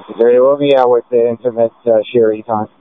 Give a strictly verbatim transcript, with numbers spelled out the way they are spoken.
Very well, yeah, with the infamous uh, Sherry Con.